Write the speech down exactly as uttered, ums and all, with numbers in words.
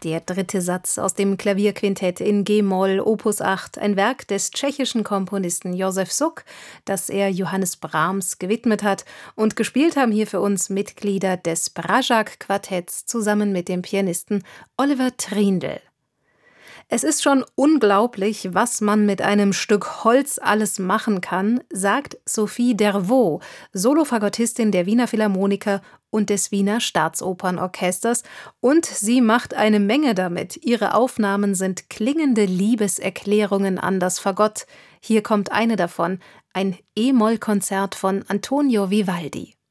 Der dritte Satz aus dem Klavierquintett in G-Moll Opus acht, ein Werk des tschechischen Komponisten Josef Suk, das er Johannes Brahms gewidmet hat, und gespielt haben hier für uns Mitglieder des Pražák-Quartetts zusammen mit dem Pianisten Oliver Trindl. Es ist schon unglaublich, was man mit einem Stück Holz alles machen kann, sagt Sophie Dervaux, Solofagottistin der Wiener Philharmoniker und des Wiener Staatsopernorchesters, und sie macht eine Menge damit. Ihre Aufnahmen sind klingende Liebeserklärungen an das Fagott. Hier kommt eine davon, ein E-Moll-Konzert von Antonio Vivaldi.